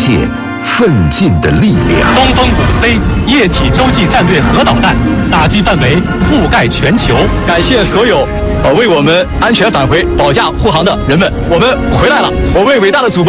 现奋进的力量。 东风5C 液体洲际战略核导弹，打击范围覆盖全球。 感谢所有为我们安全返回、保驾护航的人们，我们回来了，我为伟大的祖国。